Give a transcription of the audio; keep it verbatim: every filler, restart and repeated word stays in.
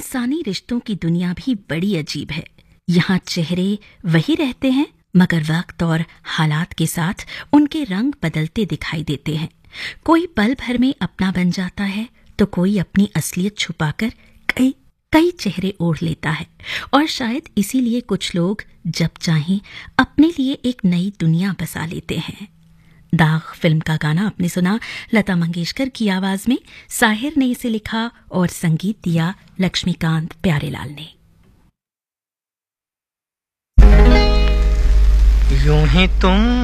इंसानी रिश्तों की दुनिया भी बड़ी अजीब है। यहाँ चेहरे वही रहते हैं, मगर वक्त और हालात के साथ उनके रंग बदलते दिखाई देते हैं। कोई पल भर में अपना बन जाता है, तो कोई अपनी असलियत छुपाकर कई कई चेहरे ओढ़ लेता है। और शायद इसीलिए कुछ लोग जब चाहें अपने लिए एक नई दुनिया बसा लेते हैं। दाग फिल्म का गाना आपने सुना लता मंगेशकर की आवाज में। साहिर ने इसे लिखा और संगीत दिया लक्ष्मीकांत प्यारेलाल ने। यूं ही तुम